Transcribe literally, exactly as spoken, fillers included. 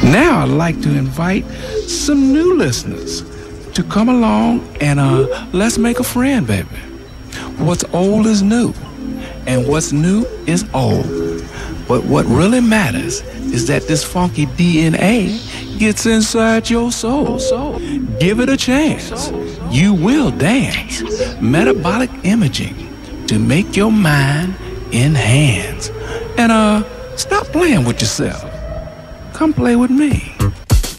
Now I'd like to invite some new listeners to come along and uh, let's make a friend, baby. What's old is new, and what's new is old. But what really matters is that this funky D N A gets inside your soul. So give it a chance. You will dance. Metabolic imaging to make your mind enhance. And uh, stop playing with yourself. Come play with me.